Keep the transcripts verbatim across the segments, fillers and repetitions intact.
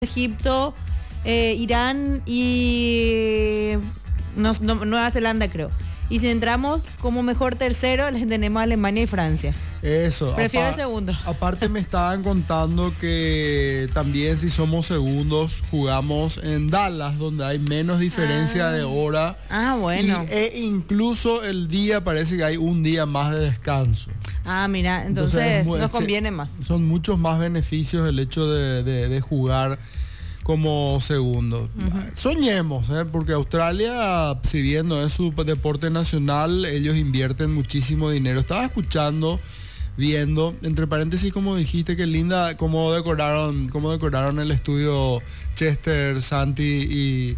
Egipto, eh, Irán y no, no, Nueva Zelanda, creo. Y si entramos como mejor tercero, les tenemos a Alemania y Francia. Eso. Prefiero el segundo. Aparte me estaban contando que también si somos segundos jugamos en Dallas, donde hay menos diferencia ah. de hora. Ah, bueno. Y, e incluso el día parece que hay un día más de descanso. Ah, mira, entonces, entonces muy, nos conviene se, más. Son muchos más beneficios el hecho de, de, de jugar como segundo. Uh-huh. Soñemos, ¿eh? Porque Australia, si bien no es su deporte nacional, ellos invierten muchísimo dinero. Estaba escuchando, viendo, entre paréntesis, como dijiste, que linda, cómo decoraron, cómo decoraron el estudio Chester, Santi y,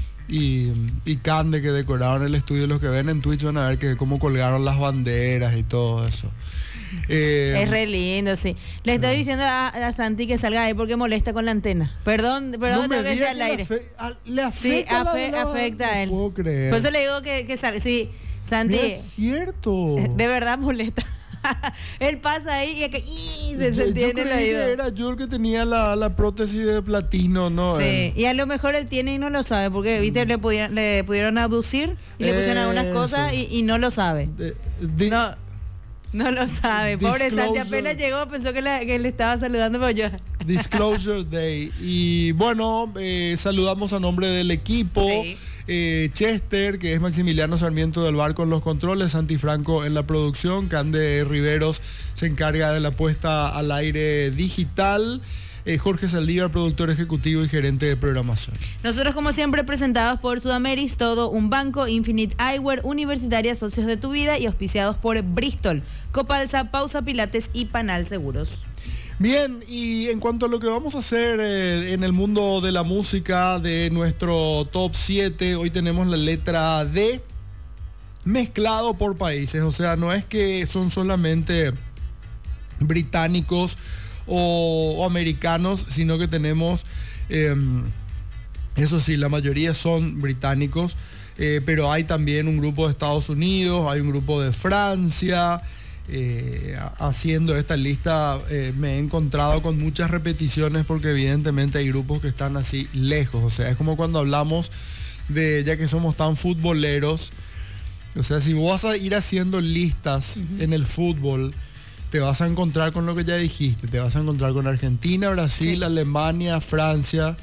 y, y Cande, que decoraron el estudio. Los que ven en Twitch van a ver que cómo colgaron las banderas y todo eso. Eh, es re lindo, sí. Le estoy diciendo a, a Santi que salga ahí porque molesta con la antena. Perdón, perdón, no tengo que decir al aire. Le, a, le afecta, sí, afe, la, afecta no a él. Puedo creer. Por eso le digo que, que salga. Sí, Santi. No es cierto. De verdad molesta. Él pasa ahí y, acá, y se, se tiene el oído. Era yo el que tenía la, la prótesis de platino, ¿no? Sí, él. Y a lo mejor él tiene y no lo sabe, porque, viste, mm. le, pudieron, le pudieron abducir y le pusieron algunas cosas y, y no lo sabe. De, de, no. No lo sabe, pobre Santi, apenas llegó, pensó que, la, que le estaba saludando, pero yo... Disclosure Day. Y bueno, eh, saludamos a nombre del equipo. Sí. Eh, Chester, que es Maximiliano Sarmiento del Bar con los controles, Santi Franco en la producción, Cande Riveros se encarga de la puesta al aire digital. Eh, Jorge Saldívar, productor ejecutivo y gerente de programación. Nosotros, como siempre, presentados por Sudameris, todo un banco, Infinite Eyewear, Universitaria, socios de tu vida y auspiciados por Bristol, Copalsa, Pausa Pilates y Panal Seguros. Bien, y en cuanto a lo que vamos a hacer eh, en el mundo de la música de nuestro top siete, hoy tenemos la letra D mezclado por países, o sea, no es que son solamente británicos O, o americanos, sino que tenemos, eh, eso sí, la mayoría son británicos, eh, pero hay también un grupo de Estados Unidos, hay un grupo de Francia. Eh, haciendo esta lista eh, me he encontrado con muchas repeticiones porque evidentemente hay grupos que están así lejos, o sea, es como cuando hablamos de, ya que somos tan futboleros, o sea, si vos vas a ir haciendo listas uh-huh. en el fútbol, te vas a encontrar con lo que ya dijiste, te vas a encontrar con Argentina, Brasil, sí. Alemania, Francia,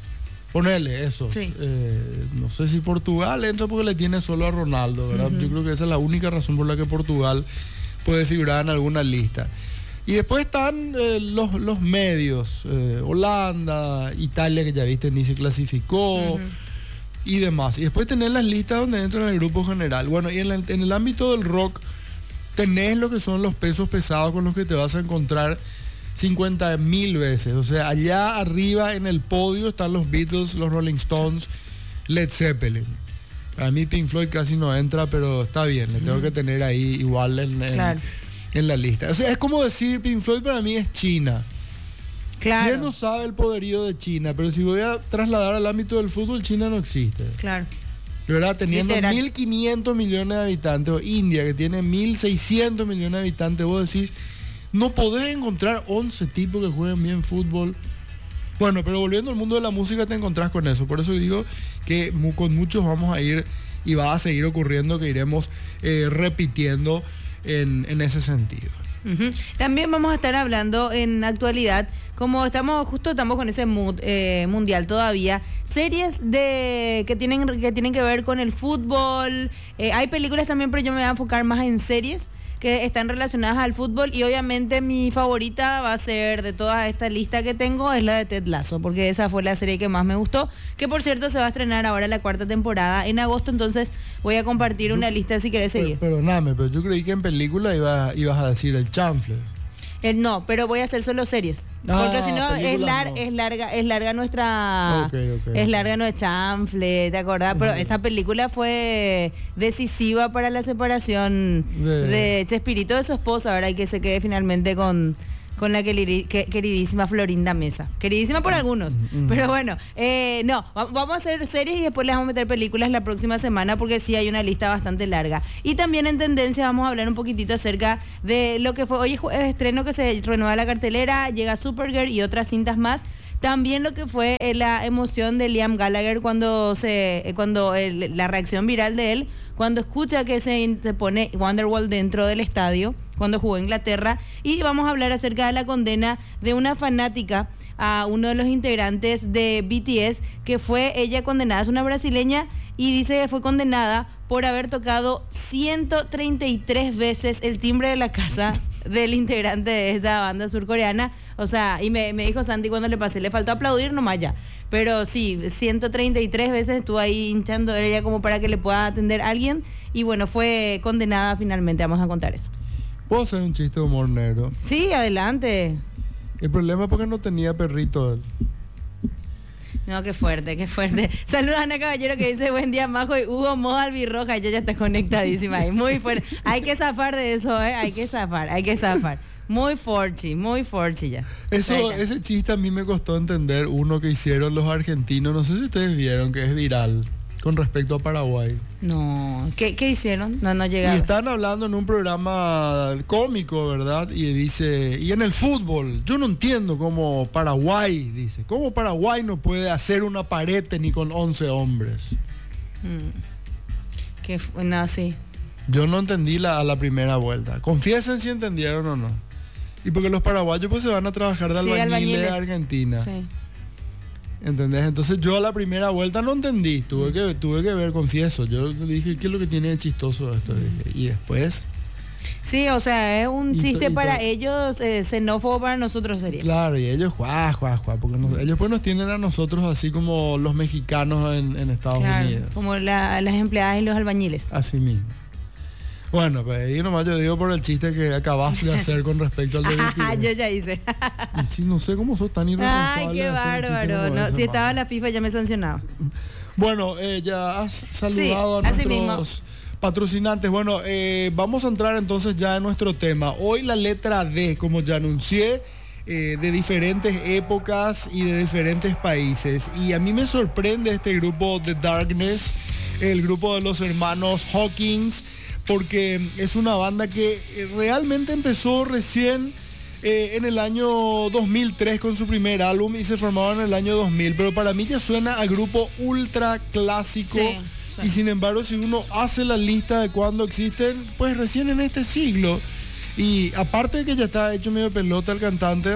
ponele eso. Sí. Eh, no sé si Portugal entra porque le tiene solo a Ronaldo, ¿verdad? Uh-huh. Yo creo que esa es la única razón por la que Portugal puede figurar en alguna lista. Y después están eh, los, los medios, eh, Holanda, Italia, que ya viste, ni se clasificó, uh-huh. y demás. Y después tenés las listas donde entran en el grupo general. Bueno, y en, la, en el ámbito del rock, tenés lo que son los pesos pesados con los que te vas a encontrar cincuenta mil veces. O sea, allá arriba en el podio están los Beatles, los Rolling Stones, Led Zeppelin. Para mí Pink Floyd casi no entra, pero está bien, le tengo que tener ahí igual en, en, claro. en la lista. O sea, es como decir, Pink Floyd para mí es China. Claro. ¿Quién no sabe el poderío de China? Pero si voy a trasladar al ámbito del fútbol, China no existe. Claro. ¿Verdad? Teniendo Literal. mil quinientos millones de habitantes, o India que tiene mil seiscientos millones de habitantes, vos decís, no podés encontrar once tipos que jueguen bien fútbol. Bueno, pero volviendo al mundo de la música te encontrás con eso, por eso digo que con muchos vamos a ir y va a seguir ocurriendo que iremos eh, repitiendo en, en ese sentido. Uh-huh. También vamos a estar hablando en actualidad, como estamos justo estamos con ese mood eh, mundial todavía, series de que tienen que tienen que ver con el fútbol. Eh, hay películas también, pero yo me voy a enfocar más en series que están relacionadas al fútbol, y obviamente mi favorita va a ser de toda esta lista que tengo es la de Ted Lasso, porque esa fue la serie que más me gustó, que por cierto se va a estrenar ahora la cuarta temporada en agosto, entonces voy a compartir yo, una lista si querés seguir. Pero, perdóname, pero yo creí que en película iba, ibas a decir el chanfle. Eh, no, pero voy a hacer solo series. Ah, porque si no es, lar no. es larga, es larga nuestra okay, okay, es okay. larga nuestra chanfle, ¿te acordás? Pero uh-huh. esa película fue decisiva para la separación de, de Chespirito de su esposa, ¿verdad? Y que se quede finalmente con con la que, que, queridísima Florinda Mesa. Queridísima por algunos. Mm. Pero bueno, eh, no, vamos a hacer series y después les vamos a meter películas la próxima semana porque sí hay una lista bastante larga. Y también en tendencia vamos a hablar un poquitito acerca de lo que fue hoy es estreno que se renueva la cartelera, llega Supergirl y otras cintas más También lo que fue eh, la emoción de Liam Gallagher cuando se eh, cuando el, la reacción viral de él cuando escucha que se, se pone Wonderwall dentro del estadio cuando jugó Inglaterra. Y vamos a hablar acerca de la condena de una fanática a uno de los integrantes de B T S, que fue ella condenada, es una brasileña, y dice que fue condenada por haber tocado ciento treinta y tres veces el timbre de la casa del integrante de esta banda surcoreana. O sea, y me, me dijo Santi cuando le pasé, le faltó aplaudir nomás ya. Pero sí, ciento treinta y tres veces estuvo ahí hinchando ella como para que le pueda atender a alguien. Y bueno, fue condenada finalmente. Vamos a contar eso. ¿Puedo hacer un chiste de humor negro? Sí, adelante. El problema es porque no tenía perrito él. No, qué fuerte, qué fuerte. Saludos a Ana Caballero que dice buen día, Majo, y Hugo Moda Albirroja, ella ya está conectadísima ahí, muy fuerte. Hay que zafar de eso, ¿eh? Hay que zafar, hay que zafar. Muy forchi, muy forchi ya. Eso, ese chiste a mí me costó entender uno que hicieron los argentinos, no sé si ustedes vieron, que es viral, con respecto a Paraguay. No, ¿qué, qué hicieron? No, no llegaron. Y están hablando en un programa cómico, ¿verdad? Y dice, y en el fútbol, yo no entiendo cómo Paraguay, dice, cómo Paraguay no puede hacer una pared ni con once hombres. Mm. Que, no, sí. Yo no entendí la, a la primera vuelta. Confiesen si entendieron o no. Y porque los paraguayos pues se van a trabajar de albañiles, sí, albañiles. de Argentina. Sí. ¿Entendés? Entonces yo a la primera vuelta no entendí, tuve que, tuve que ver, confieso, yo dije, ¿qué es lo que tiene de chistoso esto? Dije, y después... Sí, o sea, es un y chiste to, y para to, ellos, eh, xenófobo para nosotros sería. Claro, y ellos, juá, juá, juá, porque nos, ellos pues nos tienen a nosotros así como los mexicanos en, en Estados claro, Unidos. Como la, las empleadas y los albañiles. Así mismo. Bueno, pues ahí nomás yo digo por el chiste que acabas de hacer con respecto al de Ah, yo ya hice. Y si no sé cómo sos tan irresponsable. Ay, qué bárbaro. No, si estaba la FIFA ya me sancionaba. Bueno, eh, ya has saludado sí, a nuestros patrocinantes. Bueno, eh, vamos a entrar entonces ya en nuestro tema. Hoy la letra D, como ya anuncié, eh, de diferentes épocas y de diferentes países. Y a mí me sorprende este grupo The Darkness, el grupo de los hermanos Hawkins, porque es una banda que realmente empezó recién eh, en el año dos mil tres con su primer álbum y se formaron en el año dos mil, pero para mí ya suena a grupo ultra clásico. Sí, sí. Y sin embargo, si uno hace la lista de cuándo existen, pues recién en este siglo. Y aparte de que ya está hecho medio pelota el cantante,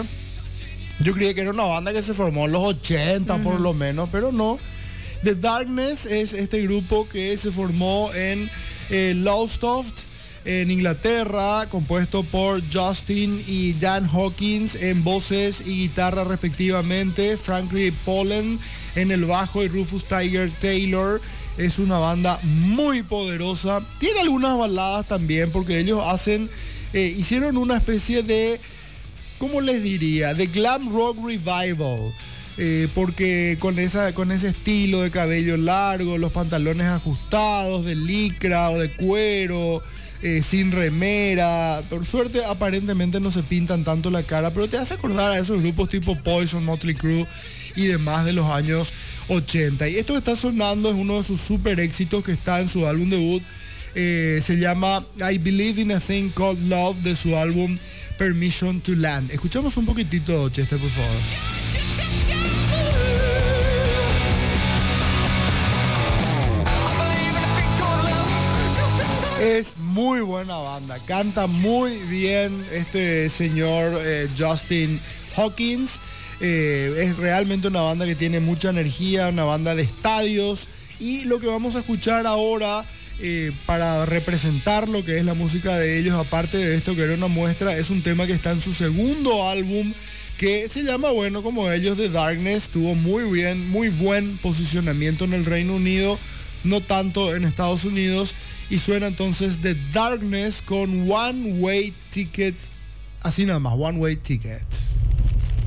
yo creía que era una banda que se formó en los ochenta, uh-huh, por lo menos, pero no. The Darkness es este grupo que se formó en eh, Lowestoft, en Inglaterra, compuesto por Justin y Dan Hawkins en voces y guitarra respectivamente, Frankie Pollen en el bajo y Rufus Tiger Taylor. Es una banda muy poderosa, tiene algunas baladas también porque ellos hacen, eh, hicieron una especie de, ¿cómo les diría? De glam rock revival. Eh, porque con, esa, con ese estilo de cabello largo, los pantalones ajustados, de licra o de cuero, eh, sin remera. Por suerte, aparentemente no se pintan tanto la cara, pero te hace acordar a esos grupos tipo Poison, Motley Crue y demás de los años ochenta. Y esto que está sonando es uno de sus super éxitos que está en su álbum debut. Eh, se llama I Believe in a Thing Called Love, de su álbum Permission to Land. Escuchamos un poquitito, Chester, por favor. Es muy buena banda, canta muy bien este señor eh, Justin Hawkins. Eh, es realmente una banda que tiene mucha energía, una banda de estadios. Y lo que vamos a escuchar ahora, eh, para representar lo que es la música de ellos, aparte de esto que era una muestra, es un tema que está en su segundo álbum, que se llama, bueno, como ellos, The Darkness. Tuvo muy bien, muy buen posicionamiento en el Reino Unido, no tanto en Estados Unidos. Y suena entonces The Darkness con One Way Ticket, así nada más, One Way Ticket.